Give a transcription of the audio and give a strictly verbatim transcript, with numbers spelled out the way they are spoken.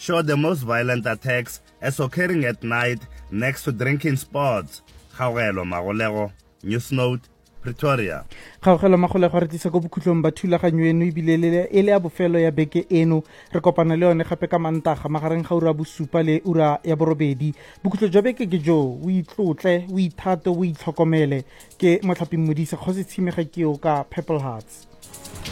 show the most violent attacks as occurring at night next to drinking spots. Kgaogelo Magolego, Newsnote, Pretoria. Kgaogelo Magolego re tisa go bokhutlong ba thulaganyo eno ebile e le ya bofelo ya beke eno re kopana le yone gape ka Mantaga magareng ga ura bosupa le ura ya borobedi. Bokhutlo jwa beke ke jo o itlotle o ithato o itlhokomele ke Motlhapi Modise Kgose Tshimega ke o ka Purple Hearts.